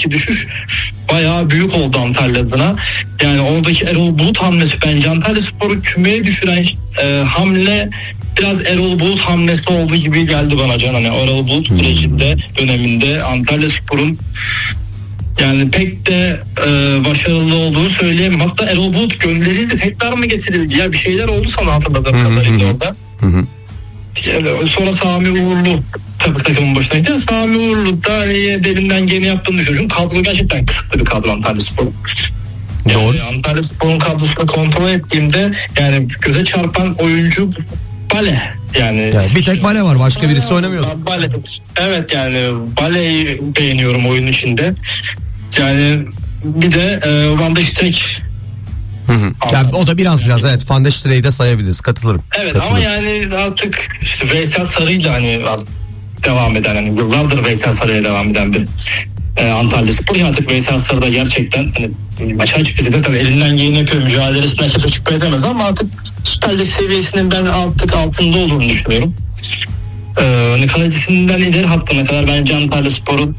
Avrupa'daki düşüş bayağı büyük oldu Antalya adına. Yani oradaki Erol Bulut hamlesi, bence Antalyaspor'u kümeye düşüren hamle biraz Erol Bulut hamlesi olduğu gibi geldi bana Can. Hani Erol Bulut sürecinde, döneminde Antalyaspor'un yani pek de başarılı olduğunu söyleyemem. Hatta Erol Bulut gönderildi, tekrar mı getirildi? Ya bir şeyler oldu sana hatırladığım kadarıyla orada. Yani sonra Sami Uğurlu takımın başına gitti. Sami Uğurlu da elinden geleni yaptığını düşünüyorum. Kadro gerçekten kısıtlı bir kadro Antalyaspor'un. Yani Antalyaspor'un kadrosunu kontrol ettiğimde yani göze çarpan oyuncu Bale. Yani bir tek Bale var, başka birisi oynamıyor. Bale. Evet, yani Bale'yi beğeniyorum oyun içinde. Yani bir de Van de Streek. Yani o da biraz evet, Van de Streek'i de sayabiliriz, katılırım. Evet, ama yani artık işte Veysel Sarı'yla hani devam eden, hani yıllardır Veysel Sarı'ya devam eden bir Antalyaspor. Artık Veysel Sarı da gerçekten hani maç bizi de tabii elinden geleni yapıyor, mücadelesinden kimse şüphe edemez, ama artık Süper Lig seviyesinin ben artık altında olduğunu düşünüyorum. Hani kalecisinden ileri hattına kadar bence Antalyaspor'un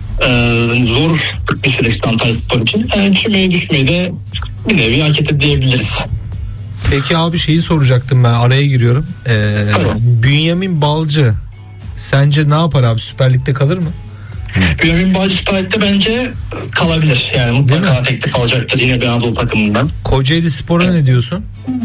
zor bir süreçti Antalyaspor için. Yani düşmeyi de bir nevi hak etti diyebiliriz. Peki abi, şeyi soracaktım, ben araya giriyorum. Bünyamin Balcı sence ne yapar abi, Süper Lig'de kalır mı? Bünyamin Balcı Süper Lig'de bence kalabilir. Yani mutlaka teklif alacaktır yine bir Anadolu takımından. Kocaeli Spor'a ne diyorsun?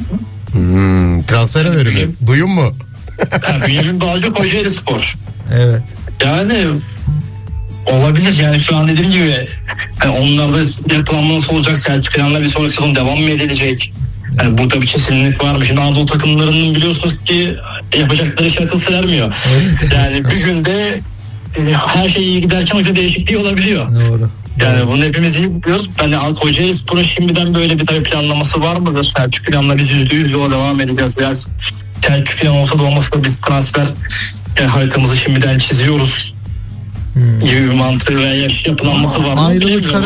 Transfere verelim. Duyun mu? Bünyamin Balcı Kocaeli Spor. Evet. Yani olabilir, yani şu an dediğim gibi yani onlarda yapılanma nasıl olacak, Selçuk İnan'la bir sonraki sezon devam mı edilecek? Yani burada bir kesinlik var mı? Şimdi Anadolu takımlarının biliyorsunuz ki yapacakları iş akıl sermiyor. Evet. Yani bir günde her şey iyi giderken hoca değişikliği olabiliyor. Doğru. Yani bunu hepimiz iyi biliyoruz. Yani Kocaeli Spor'un şimdiden böyle bir tabii planlaması var mıdır? Selçuk İnan'la biz %100 yola devam edeceğiz. Yani Selçuk İnan olsa da olmasa da biz transfer haritamızı şimdiden çiziyoruz gibi bir mantığı veya yapılanması var mı?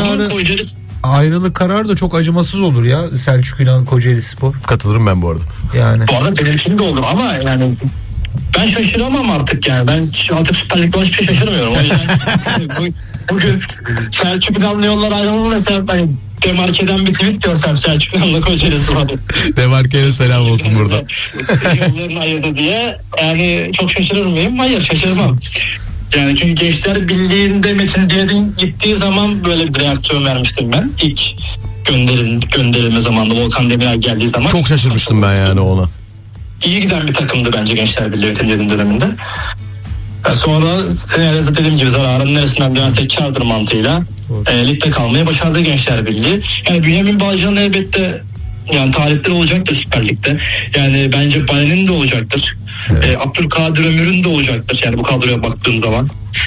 Ayrılık kararı da çok acımasız olur ya, Selçuk İnan Kocaeli Spor. Katılırım ben bu arada. Yani. Bu arada benim için de olur ama yani ben şaşıramam artık yani. Ben artık Süper Lig'de hiçbir şey şaşırmıyorum. O yüzden bugün Selçuk İnan'la yollar ayrıldı desem, ben Demarke'den bir tweet görsem Selçuk İnan'la Kocaeli Spor'da. Demarke'ye selam olsun burada. Yollarını ayırdı diye. Yani çok şaşırır mıyım? Hayır, şaşırmam. Yani çünkü Gençler Birliği'nde Metin Diyadin gittiği zaman böyle bir reaksiyon vermiştim ben. İlk gönderilme zamanında Volkan Demirel geldiği zaman. Çok şaşırmıştım ben yani ona. İyi giden bir takımdı bence Gençler Birliği Metin Diyadin döneminde. Yani sonra dediğim gibi zararın neresinden dönsek kârdır mantığıyla ligde kalmayı başardı Gençler Birliği. Yani Bünyamin Balcı'nın elbette yani talipleri olacaktır Süper Lig'de. Yani bence Bale'nin de olacaktır. Evet. Abdülkadir Ömür'ün de olacaktır. Yani bu kadroya baktığım zaman.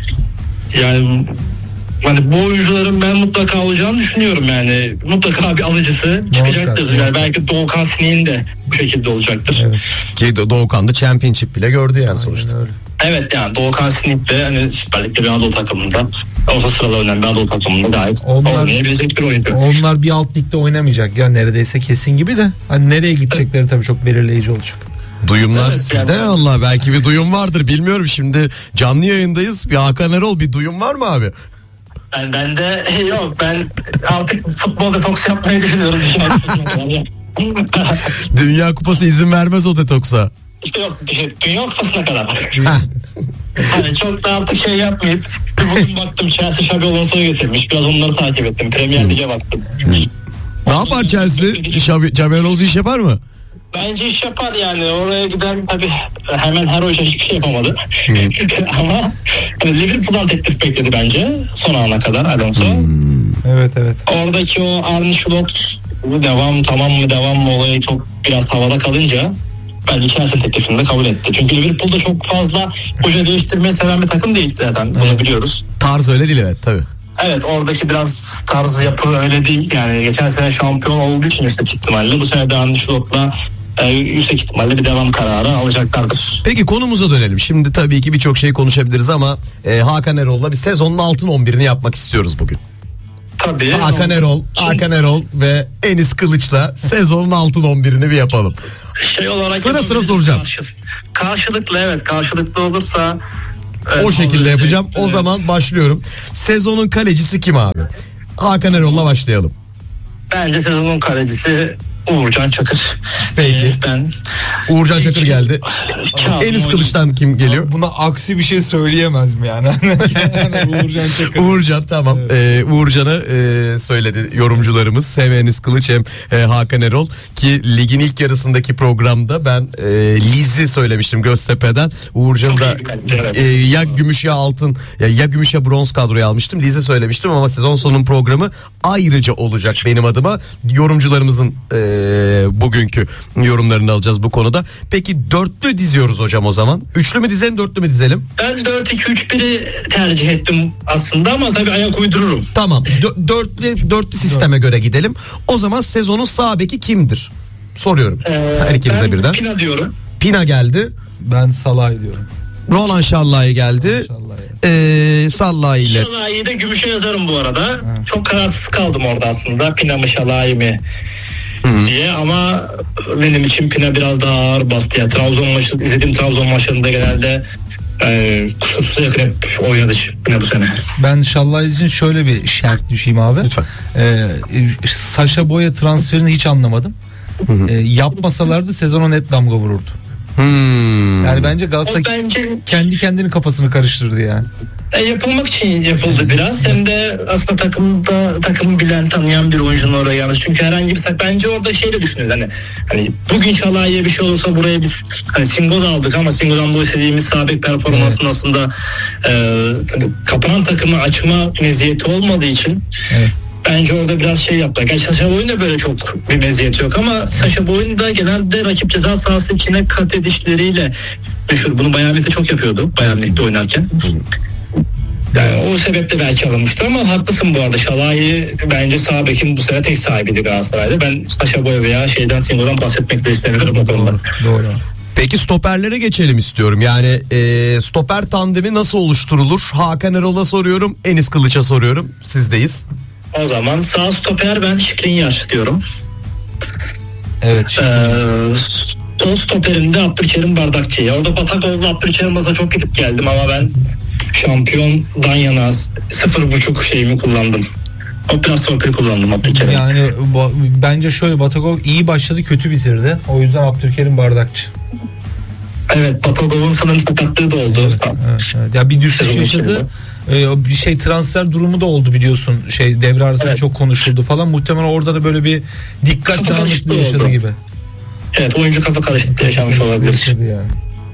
Yani bu oyuncuların ben mutlaka olacağını düşünüyorum yani. Mutlaka bir alıcısı çıkacaktır. Yani belki Doğukan Sinik'in de bu şekilde olacaktır. Evet. Ki Doğukan da Championship bile gördü yani sonuçta. Öyle. Evet, yani Doğukan Sinik de hani Süper Lig'de bir Anadolu takımında, orta sırada oynayan bir Anadolu takımında gayet oynayabilecek bir oyuncu. Onlar bir alt ligde oynamayacak ya, neredeyse kesin gibi de. Hani nereye gidecekleri tabii çok belirleyici olacak. Duyumlar sizde yani. Allah belki bir duyum vardır, bilmiyorum, şimdi canlı yayındayız. Bir Hakan Erol, bir duyum var mı abi? Ben de yok, ben artık futbol detoks yapmayı düşünüyorum. Dünya Kupası izin vermez o detoksa. İşte yok, Dünya Kupası'na kadar. Hani çok da artık şey yapmayıp bugün baktım Chelsea Xabi Alonso'yu getirmiş. Biraz onları takip ettim. Premier Lig'e baktım. Ne yapar Chelsea? Xabi Alonso iş yapar mı? Bence iş yapar yani. Oraya giden tabii hemen her hoca hiçbir şey yapamadı. Ama Liverpool'dan teklif bekledi bence son ana kadar Alonso. Evet. Oradaki o Arne Slot devam mı olayı çok biraz havada kalınca bence Chelsea teklifini de kabul etti. Çünkü Liverpool'da çok fazla hoca değiştirmeyi seven bir takım değil zaten. Bunu biliyoruz. Tarz öyle değil, evet tabii. Evet, oradaki biraz tarz yapı öyle değil. Yani geçen sene şampiyon olduğu için yüksek ihtimalle bu sene de Arne Slot'la yüksek ihtimalle bir devam kararı alacaklardır. Peki konumuza dönelim. Şimdi tabii ki birçok şey konuşabiliriz ama Hakan Erol'la bir sezonun altın 11'ini yapmak istiyoruz bugün. Tabii. Hakan Erol ve Enis Kılıç'la sezonun altın 11'ini bir yapalım. Olarak sıra soracağım. Karşılıklı olursa O şekilde yapacağım. O zaman başlıyorum. Sezonun kalecisi kim abi? Hakan Erol'la başlayalım. Bence sezonun kalecisi Uğurcan Çakır. Peki. Ben Uğurcan Çakır geldi. Enis Kılıç'tan kim geliyor? Buna aksi bir şey söyleyemez mi yani? Uğurcan Çakır. Uğurcan, tamam. Uğurcan'ı söyledi yorumcularımız. Hem Enis Kılıç hem Hakan Erol. Ki ligin ilk yarısındaki programda ben Liz'i söylemiştim Göztepe'den. Uğurcan'ı da ya gümüş ya altın ya gümüş ya bronz kadroya almıştım. Liz'i söylemiştim ama sezon sonunun programı ayrıca olacak benim adıma. Yorumcularımızın bugünkü yorumlarını alacağız bu konuda. Peki dörtlü diziyoruz hocam o zaman. Üçlü mü dizelim, dörtlü mü dizelim? Ben 4-2-3-1'i tercih ettim aslında ama tabii ayak uydururum. Tamam. Dörtlü sisteme göre gidelim. O zaman sezonun sağ beki kimdir? Soruyorum. Her ikinize Ben birden. Pina diyorum. Pina geldi. Ben Salah'ı diyorum. Roland Şallay geldi. Sallay ile. Şalay'ı da gümüşe yazarım bu arada. Çok kararsız kaldım orada aslında. Pina mı Şalay mı diye ama benim için Pina biraz daha ağır bastı. Ya, izlediğim Trabzon maçlarında genelde kusursuza yakın hep oynadı Pina bu sene. Ben Şallay için şöyle bir şart düşeyim abi. Lütfen. Saşa Boya transferini hiç anlamadım. Yapmasalardı sezona net damga vururdu. Yani bence Galatasaray kendi kendinin kafasını karıştırdı yani. Yapılmak için yapıldı biraz. Hem de aslında takımı bilen, tanıyan bir oyuncunun oraya gelmesi. Çünkü herhangi bir bence orada şey de düşünüldü. Hani bugün Şalay'a bir şey olursa buraya biz hani Singo da aldık ama Singo'dan bu istediğimiz sabit performansın aslında kapanan takımı açma meziyeti olmadığı için bence orada biraz şey yaptılar. Gerçi Saşa Boy'un da böyle çok bir meziyeti yok ama Saşa Boy'un da genelde rakip ceza sahası içine kat edişleriyle meşhur. Bunu Bayern Münih'te çok yapıyordu. Bayern Münih'te oynarken. Yani o sebeple belki alınmıştı ama haklısın bu arada. Şalay'ı bence sağ bekin bu sene tek sahibiydi Galatasaray'da. Ben Saşa Boy veya Singo'dan bahsetmek de istemiyorum o konuda. Doğru. Peki stoperlere geçelim istiyorum. Yani stoper tandemi nasıl oluşturulur? Hakan Erol'a soruyorum, Enis Kılıç'a soruyorum. Sizdeyiz. O zaman sağ stoper ben Skriniar diyorum. Evet. Sol stoperimde Abdülkerim Bardakçı. Orada Batakov'la Abdülkerim Baz'a çok gidip geldim ama ben şampiyondan yana 0.5 şeyimi kullandım. Operasyonu kullandım Abdülkerim. Yani bence şöyle, Batakov iyi başladı, kötü bitirdi. O yüzden Abdülkerim Bardakçı. Evet, Batakov'un sanırım sakatlığı da oldu. Evet. Ya bir düşüş yaşadı. Bir transfer durumu da oldu biliyorsun. Devre arasında çok konuşuldu falan. Muhtemelen orada da böyle bir dikkat dağınıklığı yaşadı gibi. Evet, oyuncu kafa karışıklığı yaşamış olabilir. Yani.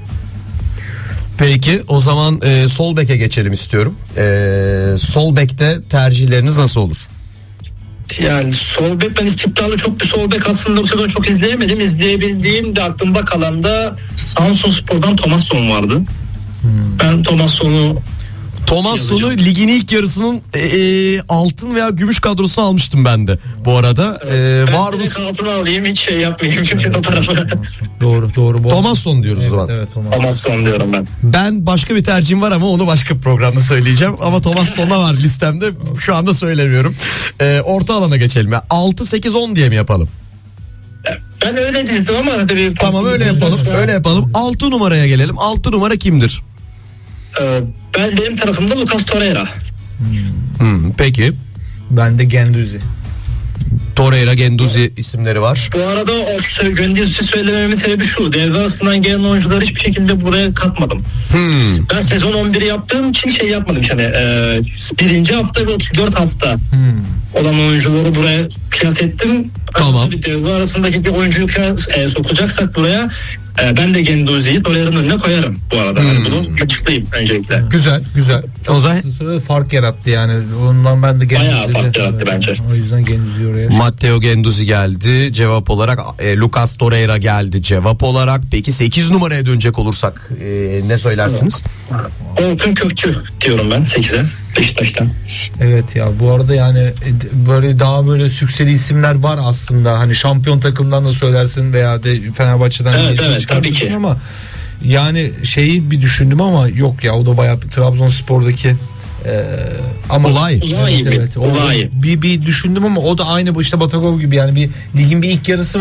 Peki o zaman sol beke geçelim istiyorum. Sol bekte tercihleriniz nasıl olur? Yani sol bek, ben istikrarlı çok bir sol bek aslında bu sezon çok izleyemedim. İzleyebildiğim de aklımda kalan da Samsunspor'dan Thomasson vardı. Ben Thomasson'u ligin ilk yarısının altın veya gümüş kadrosu almıştım ben de bu arada. Ben var mı? altına alayım, hiç şey yapmayayım çünkü o tarafı. Doğru. Thomasson diyoruz o zaman. Evet, Thomasson diyorum ben. Ben başka bir tercihim var ama onu başka bir programda söyleyeceğim. Ama Thomasson'a var listemde. Şu anda söylemiyorum. Orta alana geçelim. 6-8-10 diye mi yapalım? Ben öyle dizdim ama tabii. Tamam, öyle yapalım. 6 numaraya gelelim. 6 numara kimdir? Benim tarafımda Lucas Torreira. Peki. Ben de Genduzi. Torreira, Genduzi isimleri var. Bu arada o Genduzi söylememin sebebi şu. Devre arasından gelen oyuncuları hiçbir şekilde buraya katmadım. Ben sezon 11'i yaptığım için şey yapmadım. Yani, birinci hafta ve 34 hafta olan oyuncuları buraya kıyas ettim. Tamam. Devre arasındaki bir oyuncuyu sokacaksak buraya ben de Genduzi'yi Torreira'nın önüne koyarım bu arada. Yani bunu açıklayayım öncelikle. Güzel. O zaman fark yarattı yani. Ondan ben de Genduzi'yi. Bayağı fark yarattı bence. O yüzden Genduzi'yi oraya. Matteo Genduzi geldi cevap olarak. Lucas Torreira geldi cevap olarak. Peki 8 numaraya dönecek olursak ne söylersiniz? Orkun Kökçü diyorum ben 8'e Beşiktaş'tan. Evet ya, bu arada yani böyle daha böyle sükseli isimler var aslında. Hani şampiyon takımdan da söylersin veya de Fenerbahçe'den evet tabii ki. Ama yani şeyi bir düşündüm ama yok ya, o da bayağı Trabzonspor'daki ama olay. Evet. Bir düşündüm ama o da aynı işte Batakov gibi, yani bir ligin bir ilk yarısı var.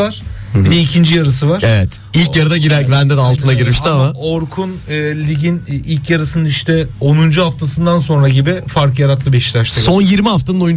Bir de ikinci yarısı var. Evet. İlk yarıda girer, bende de altına girmişti ama. Orkun ligin ilk yarısının işte 10. haftasından sonra gibi fark yarattı Beşiktaş'ta. Son 20 haftanın oyuncu